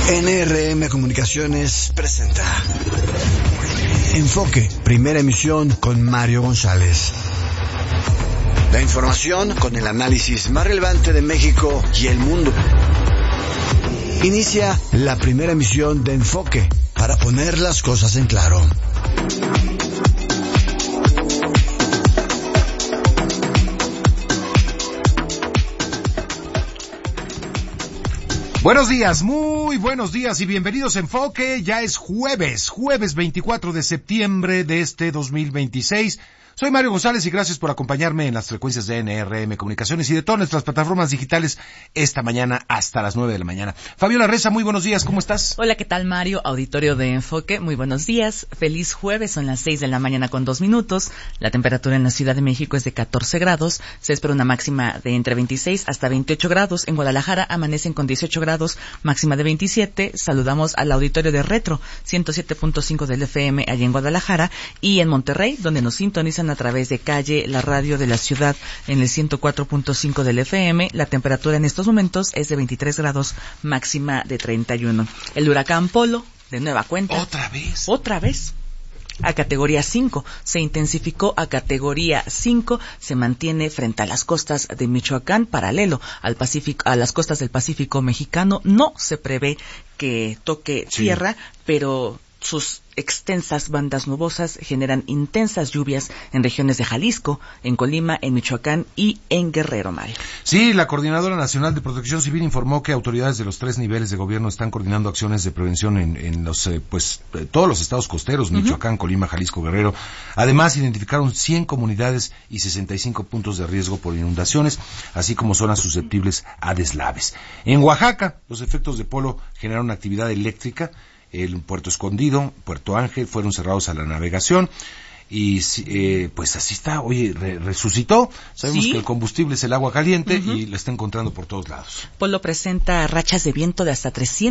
NRM Comunicaciones presenta Enfoque, primera emisión con Mario González. La información con el análisis más relevante de México y el mundo. Inicia la primera emisión de Enfoque para poner las cosas en claro. Buenos días, muy buenos días y bienvenidos a Enfoque. Ya es jueves 24 de septiembre de este 2026. Soy Mario González y gracias por acompañarme en las frecuencias de NRM Comunicaciones y de todas nuestras plataformas digitales esta mañana hasta las 9 de la mañana. Fabiola Reza, muy buenos días, ¿cómo estás? Hola, ¿qué tal, Mario? Auditorio de Enfoque, muy buenos días. Feliz jueves, son las 6 de la mañana con 2 minutos. La temperatura en la Ciudad de México es de 14 grados. Se espera una máxima de entre 26 hasta 28 grados. En Guadalajara amanecen con 18 grados, máxima de 27. Saludamos al auditorio de Retro, 107.5 del FM allá en Guadalajara. Y en Monterrey, donde nos sintonizan a través de Calle, la radio de la ciudad, en el 104.5 del FM. La temperatura en estos momentos es de 23 grados, máxima de 31. El huracán Polo, de nueva cuenta. ¿Otra vez? A categoría 5, se intensificó a categoría 5, se mantiene frente a las costas de Michoacán, paralelo al Pacífico, a las costas del Pacífico mexicano. No se prevé que toque tierra, pero sus extensas bandas nubosas generan intensas lluvias en regiones de Jalisco, en Colima, en Michoacán y en Guerrero, Mario. Sí, la Coordinadora Nacional de Protección Civil informó que autoridades de los 3 niveles de gobierno están coordinando acciones de prevención en los, todos los estados costeros, Michoacán, Colima, Jalisco, Guerrero. Además, identificaron 100 comunidades y 65 puntos de riesgo por inundaciones, así como zonas susceptibles a deslaves. En Oaxaca, los efectos de Polo generaron actividad eléctrica. El Puerto Escondido, Puerto Ángel, fueron cerrados a la navegación y pues así está. Oye, resucitó. Sabemos que el combustible es el agua caliente y la está encontrando por todos lados. Polo presenta rachas de viento de hasta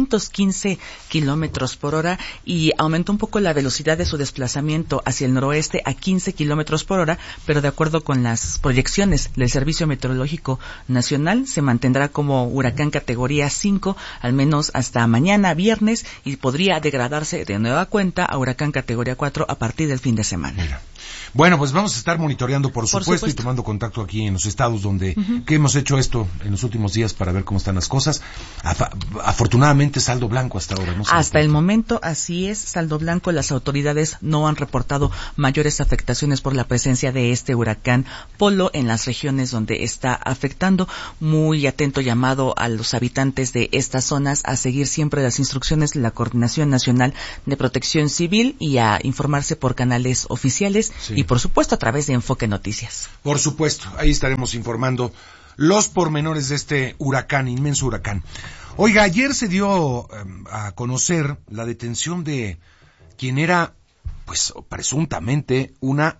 315 kilómetros por hora y aumentó un poco la velocidad de su desplazamiento hacia el noroeste a 15 kilómetros por hora, pero de acuerdo con las proyecciones del Servicio Meteorológico Nacional, se mantendrá como huracán categoría 5 al menos hasta mañana viernes y podría degradarse de nueva cuenta a huracán categoría 4 a partir del fin de semana. Mira. Bueno, pues vamos a estar monitoreando, por supuesto, y tomando contacto aquí en los estados donde que hemos hecho esto en los últimos días para ver cómo están las cosas. Afortunadamente, saldo blanco hasta ahora, ¿no? Hasta el momento, así es, saldo blanco. Las autoridades no han reportado mayores afectaciones por la presencia de este huracán Polo en las regiones donde está afectando. Muy atento llamado a los habitantes de estas zonas a seguir siempre las instrucciones de la Coordinación Nacional de Protección Civil y a informarse por canales oficiales. Sí. Y por supuesto a través de Enfoque Noticias. Por supuesto, ahí estaremos informando los pormenores de este huracán, inmenso huracán. Oiga, ayer se dio a conocer la detención de quien era, pues presuntamente, una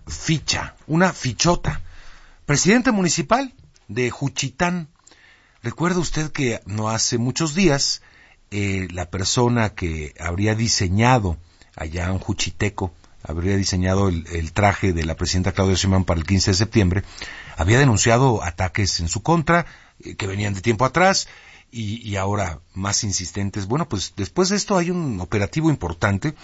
fichota, presidente municipal de Juchitán. Recuerda usted que no hace muchos días la persona que habría diseñado allá en Juchiteco, habría diseñado el traje de la presidenta Claudia Sheinbaum para el 15 de septiembre, había denunciado ataques en su contra, que venían de tiempo atrás, y ahora más insistentes. Bueno, pues después de esto hay un operativo importante,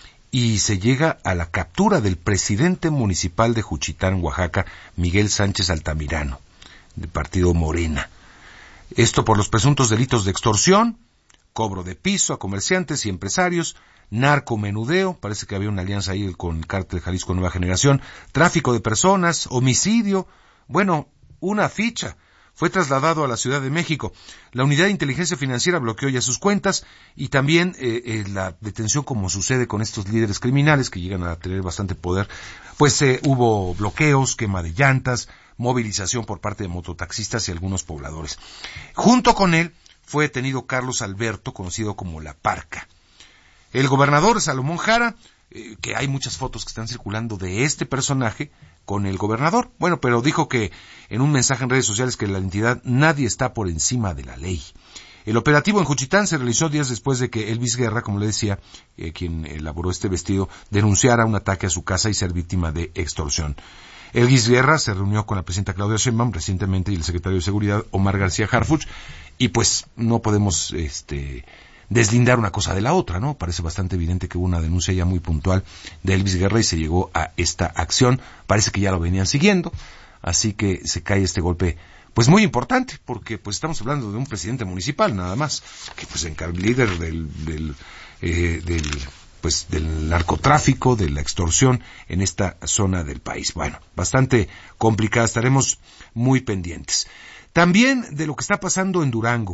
y se llega a la captura del presidente municipal de Juchitán, Oaxaca, Miguel Sánchez Altamirano, del partido Morena. Esto por los presuntos delitos de extorsión, cobro de piso a comerciantes y empresarios, narcomenudeo, parece que había una alianza ahí con el Cártel Jalisco Nueva Generación, tráfico de personas, homicidio, bueno, una ficha. Fue trasladado a la Ciudad de México. La Unidad de Inteligencia Financiera bloqueó ya sus cuentas y también la detención, como sucede con estos líderes criminales que llegan a tener bastante poder, pues hubo bloqueos, quema de llantas, movilización por parte de mototaxistas y algunos pobladores. Junto con él fue detenido Carlos Alberto, conocido como La Parca. El gobernador Salomón Jara, que hay muchas fotos que están circulando de este personaje con el gobernador, bueno, pero dijo que en un mensaje en redes sociales que la entidad nadie está por encima de la ley. El operativo en Juchitán se realizó días después de que Elvis Guerra, como le decía, quien elaboró este vestido, denunciara un ataque a su casa y ser víctima de extorsión. Elvis Guerra se reunió con la presidenta Claudia Sheinbaum recientemente y el secretario de Seguridad Omar García Harfuch, y pues no podemos deslindar una cosa de la otra, ¿no? Parece bastante evidente que hubo una denuncia ya muy puntual de Elvis Guerra y se llegó a esta acción. Parece que ya lo venían siguiendo, así que se cae este golpe, pues muy importante, porque pues estamos hablando de un presidente municipal nada más, que pues líder del narcotráfico, de la extorsión en esta zona del país. Bueno, bastante complicada, estaremos muy pendientes. También de lo que está pasando en Durango.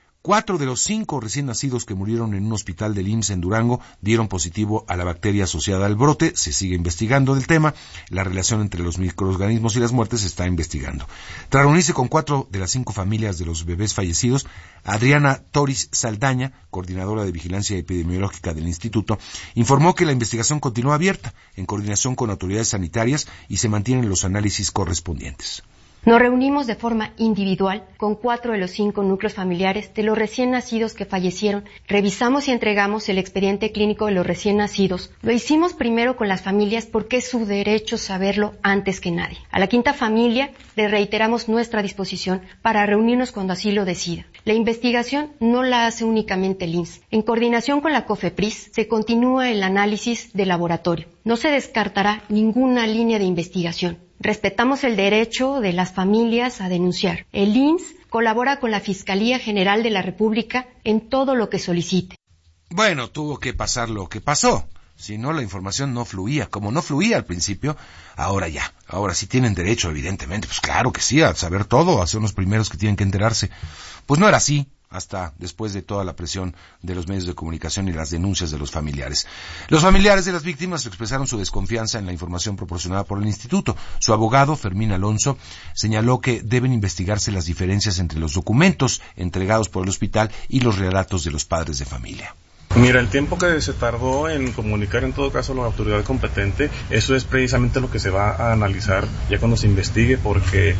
4 de los 5 recién nacidos que murieron en un hospital del IMSS en Durango dieron positivo a la bacteria asociada al brote. Se sigue investigando del tema. La relación entre los microorganismos y las muertes se está investigando. Tras reunirse con 4 de las 5 familias de los bebés fallecidos, Adriana Toris Saldaña, coordinadora de vigilancia epidemiológica del instituto, informó que la investigación continúa abierta en coordinación con autoridades sanitarias y se mantienen los análisis correspondientes. Nos reunimos de forma individual con 4 de los 5 núcleos familiares de los recién nacidos que fallecieron. Revisamos y entregamos el expediente clínico de los recién nacidos. Lo hicimos primero con las familias porque es su derecho saberlo antes que nadie. A la 5ª familia le reiteramos nuestra disposición para reunirnos cuando así lo decida. La investigación no la hace únicamente el IMSS. En coordinación con la COFEPRIS se continúa el análisis de laboratorio. No se descartará ninguna línea de investigación. Respetamos el derecho de las familias a denunciar. El IMSS colabora con la Fiscalía General de la República en todo lo que solicite. Bueno, tuvo que pasar lo que pasó. Si no, la información no fluía. Como no fluía al principio, ahora ya. Ahora sí tienen derecho, evidentemente. Pues claro que sí, a saber todo, a ser los primeros que tienen que enterarse. Pues no era así, hasta después de toda la presión de los medios de comunicación y las denuncias de los familiares. Los familiares de las víctimas expresaron su desconfianza en la información proporcionada por el instituto. Su abogado, Fermín Alonso, señaló que deben investigarse las diferencias entre los documentos entregados por el hospital y los relatos de los padres de familia. Mira, el tiempo que se tardó en comunicar en todo caso a la autoridad competente, eso es precisamente lo que se va a analizar ya cuando se investigue, porque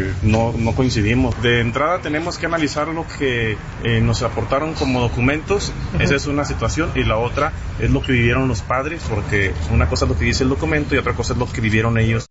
no coincidimos. De entrada tenemos que analizar lo que nos aportaron como documentos, esa es una situación, y la otra es lo que vivieron los padres, porque una cosa es lo que dice el documento y otra cosa es lo que vivieron ellos.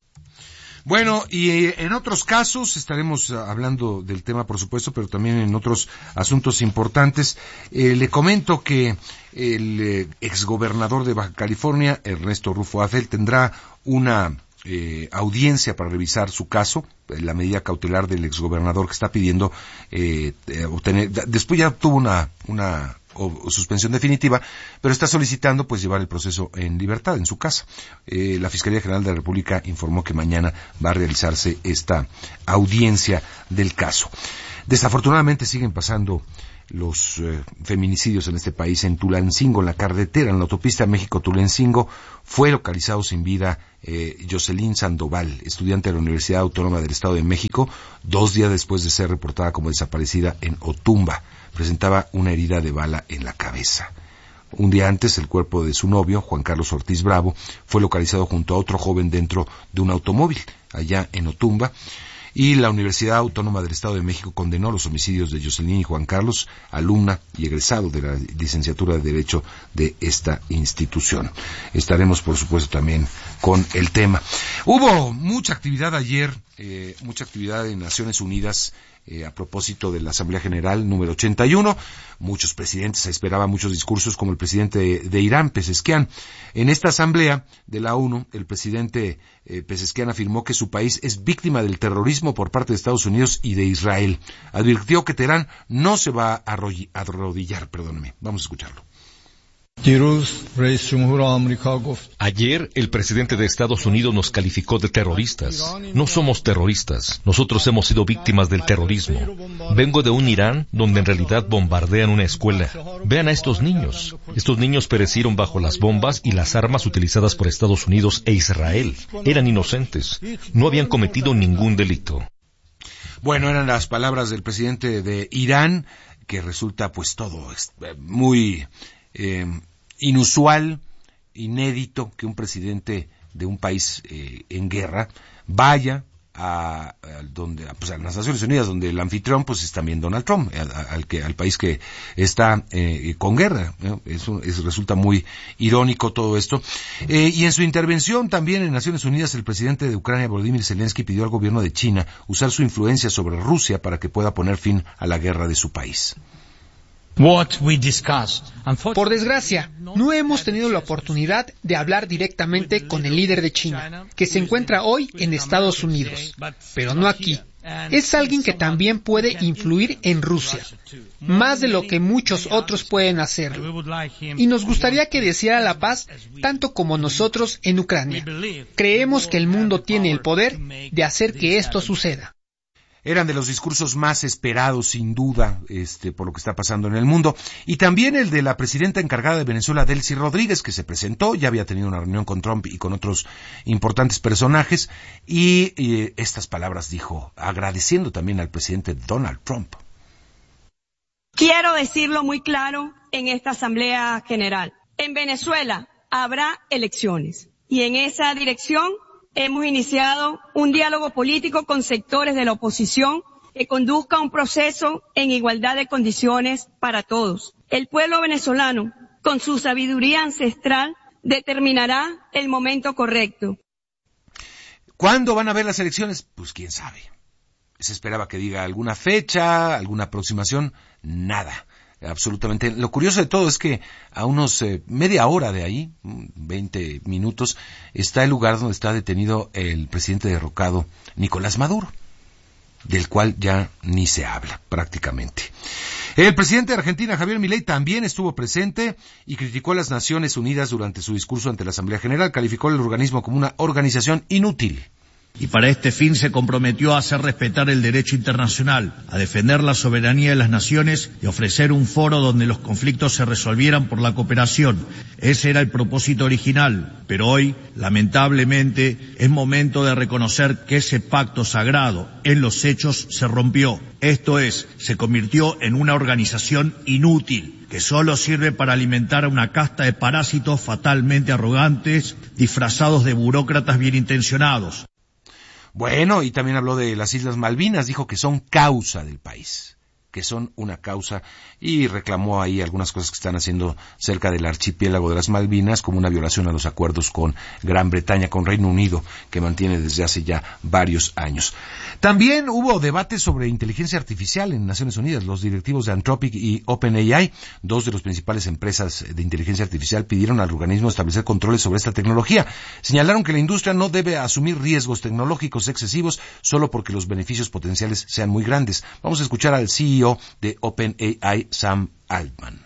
Bueno, y en otros casos estaremos hablando del tema, por supuesto, pero también en otros asuntos importantes. Le comento que el exgobernador de Baja California, Ernesto Rufo Áfel, tendrá una audiencia para revisar su caso, la medida cautelar del exgobernador que está pidiendo obtener. Después ya tuvo una suspensión definitiva, pero está solicitando pues llevar el proceso en libertad en su casa. La Fiscalía General de la República informó que mañana va a realizarse esta audiencia del caso. Desafortunadamente siguen pasando los feminicidios en este país. En Tulancingo, en la carretera, en la autopista México-Tulancingo, fue localizado sin vida Jocelyn Sandoval, estudiante de la Universidad Autónoma del Estado de México, 2 días después de ser reportada como desaparecida en Otumba. Presentaba una herida de bala en la cabeza. Un día antes, el cuerpo de su novio, Juan Carlos Ortiz Bravo, fue localizado junto a otro joven dentro de un automóvil, allá en Otumba. Y la Universidad Autónoma del Estado de México condenó los homicidios de Jocelyn y Juan Carlos, alumna y egresado de la licenciatura de Derecho de esta institución. Estaremos, por supuesto, también con el tema. Hubo mucha actividad ayer, mucha actividad en Naciones Unidas, a propósito de la Asamblea General número 81, muchos presidentes, se esperaban muchos discursos, como el presidente de Irán, Pezeshkian. En esta Asamblea de la ONU, el presidente Pezeshkian afirmó que su país es víctima del terrorismo por parte de Estados Unidos y de Israel. Advirtió que Teherán no se va a arrodillar. Vamos a escucharlo. Ayer el presidente de Estados Unidos nos calificó de terroristas. No somos terroristas, nosotros hemos sido víctimas del terrorismo. Vengo de un Irán donde en realidad bombardean una escuela. Vean a estos niños perecieron bajo las bombas y las armas utilizadas por Estados Unidos e Israel. Eran inocentes, no habían cometido ningún delito. Bueno, eran las palabras del presidente de Irán, que resulta pues todo muy inusual, inédito, que un presidente de un país en guerra vaya a las Naciones Unidas, donde el anfitrión pues es también Donald Trump, al país que está con guerra, ¿no? Eso resulta muy irónico todo esto. Y en su intervención también en Naciones Unidas, el presidente de Ucrania, Volodymyr Zelensky, pidió al gobierno de China usar su influencia sobre Rusia para que pueda poner fin a la guerra de su país. Por desgracia, no hemos tenido la oportunidad de hablar directamente con el líder de China, que se encuentra hoy en Estados Unidos, pero no aquí. Es alguien que también puede influir en Rusia, más de lo que muchos otros pueden hacerlo. Y nos gustaría que deseara la paz tanto como nosotros en Ucrania. Creemos que el mundo tiene el poder de hacer que esto suceda. Eran de los discursos más esperados, sin duda, por lo que está pasando en el mundo. Y también el de la presidenta encargada de Venezuela, Delcy Rodríguez, que se presentó, ya había tenido una reunión con Trump y con otros importantes personajes, y estas palabras dijo, agradeciendo también al presidente Donald Trump. Quiero decirlo muy claro en esta Asamblea General. En Venezuela habrá elecciones, y en esa dirección hemos iniciado un diálogo político con sectores de la oposición que conduzca a un proceso en igualdad de condiciones para todos. El pueblo venezolano, con su sabiduría ancestral, determinará el momento correcto. ¿Cuándo van a haber las elecciones? Pues quién sabe. Se esperaba que diga alguna fecha, alguna aproximación, nada. Absolutamente. Lo curioso de todo es que a unos media hora de ahí, 20 minutos, está el lugar donde está detenido el presidente derrocado Nicolás Maduro, del cual ya ni se habla prácticamente. El presidente de Argentina, Javier Milei, también estuvo presente y criticó a las Naciones Unidas durante su discurso ante la Asamblea General. Calificó el organismo como una organización inútil. Y para este fin se comprometió a hacer respetar el derecho internacional, a defender la soberanía de las naciones y ofrecer un foro donde los conflictos se resolvieran por la cooperación. Ese era el propósito original, pero hoy, lamentablemente, es momento de reconocer que ese pacto sagrado en los hechos se rompió. Esto es, se convirtió en una organización inútil, que solo sirve para alimentar a una casta de parásitos fatalmente arrogantes, disfrazados de burócratas bien intencionados. Bueno, y también habló de las Islas Malvinas, dijo que son causa del país, que son una causa, y reclamó ahí algunas cosas que están haciendo cerca del archipiélago de las Malvinas, como una violación a los acuerdos con Gran Bretaña, con Reino Unido, que mantiene desde hace ya varios años. También hubo debate sobre inteligencia artificial en Naciones Unidas. Los directivos de Anthropic y OpenAI, dos de las principales empresas de inteligencia artificial, pidieron al organismo establecer controles sobre esta tecnología. Señalaron que la industria no debe asumir riesgos tecnológicos excesivos solo porque los beneficios potenciales sean muy grandes. Vamos a escuchar al CEO de OpenAI, Sam Altman.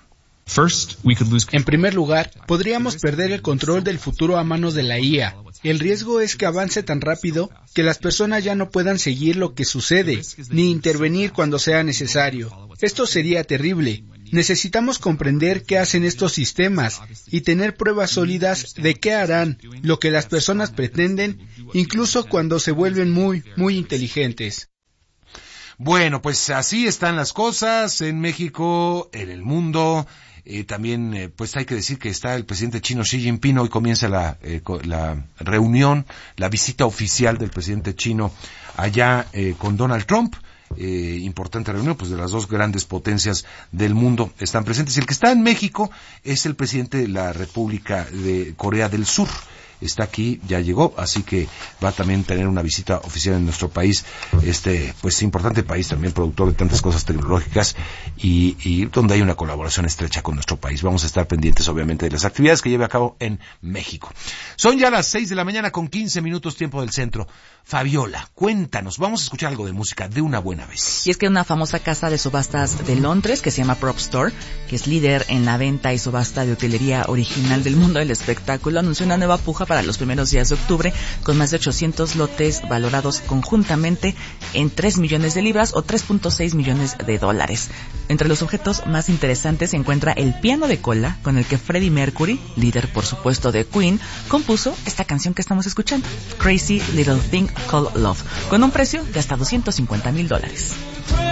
En primer lugar, podríamos perder el control del futuro a manos de la IA. El riesgo es que avance tan rápido que las personas ya no puedan seguir lo que sucede, ni intervenir cuando sea necesario. Esto sería terrible. Necesitamos comprender qué hacen estos sistemas y tener pruebas sólidas de qué harán, lo que las personas pretenden, incluso cuando se vuelven muy, muy inteligentes. Bueno, pues así están las cosas en México, en el mundo. También, pues hay que decir que está el presidente chino Xi Jinping. Hoy comienza la reunión, la visita oficial del presidente chino allá con Donald Trump. Importante reunión, pues de las dos grandes potencias del mundo están presentes. Y el que está en México es el presidente de la República de Corea del Sur. Está aquí, ya llegó, así que va a también tener una visita oficial en nuestro país, pues importante país también, productor de tantas cosas tecnológicas y donde hay una colaboración estrecha con nuestro país. Vamos a estar pendientes, obviamente, de las actividades que lleve a cabo en México. Son ya las 6 de la mañana con 15 minutos tiempo del centro. Fabiola, cuéntanos, vamos a escuchar algo de música de una buena vez. Y es que una famosa casa de subastas de Londres, que se llama Prop Store, que es líder en la venta y subasta de utilería original del mundo del espectáculo, anunció una nueva puja para los primeros días de octubre, con más de 800 lotes valorados conjuntamente en 3 millones de libras o 3.6 millones de dólares. Entre los objetos más interesantes se encuentra el piano de cola con el que Freddie Mercury, líder por supuesto de Queen, compuso esta canción que estamos escuchando, Crazy Little Thing Called Love, con un precio de hasta $250,000.